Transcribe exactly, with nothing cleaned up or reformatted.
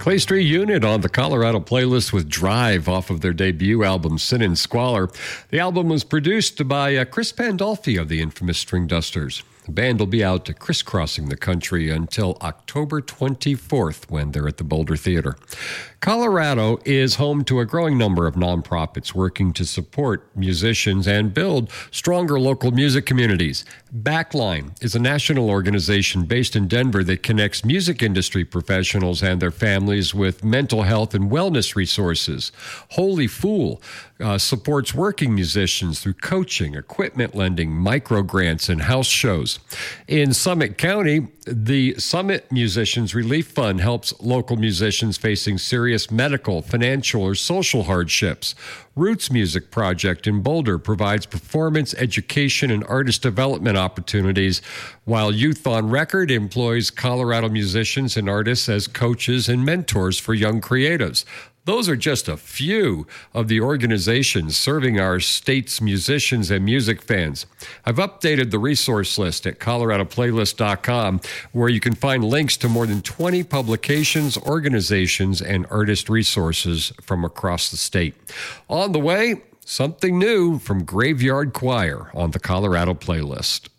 Clay Street Unit on the Colorado playlist with Drive off of their debut album, Sin and Squalor. The album was produced by uh, Chris Pandolfi of the infamous String Dusters. The band will be out crisscrossing the country until October twenty-fourth when they're at the Boulder Theater. Colorado is home to a growing number of nonprofits working to support musicians and build stronger local music communities. Backline is a national organization based in Denver that connects music industry professionals and their families with mental health and wellness resources. Holy Fool uh, supports working musicians through coaching, equipment lending, micro grants, and house shows. In Summit County, the Summit Musicians Relief Fund helps local musicians facing serious medical, financial, or social hardships. Roots Music Project in Boulder provides performance, education, and artist development opportunities, while Youth on Record employs Colorado musicians and artists as coaches and mentors for young creatives. Those are just a few of the organizations serving our state's musicians and music fans. I've updated the resource list at colorado playlist dot com, where you can find links to more than twenty publications, organizations, and artist resources from across the state. On the way, something new from Graveyard Choir on the Colorado playlist.